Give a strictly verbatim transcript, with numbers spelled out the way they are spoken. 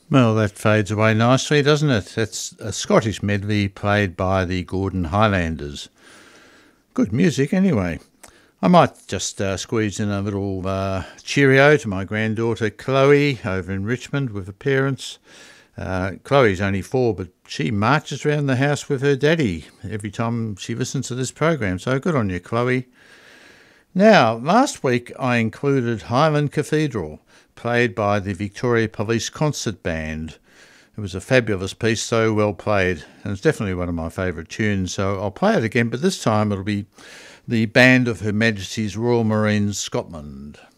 Well, that fades away nicely, doesn't it? It's a Scottish medley played by the Gordon Highlanders. Good music, anyway. I might just uh, squeeze in a little uh, cheerio to my granddaughter Chloe over in Richmond with her parents. Uh, Chloe's only four, but she marches around the house with her daddy every time she listens to this program, so good on you, Chloe. Now, last week I included Highland Cathedral, played by the Victoria Police Concert Band. It was a fabulous piece, so well played, and it's definitely one of my favourite tunes, so I'll play it again, but this time it'll be the band of Her Majesty's Royal Marines Scotland.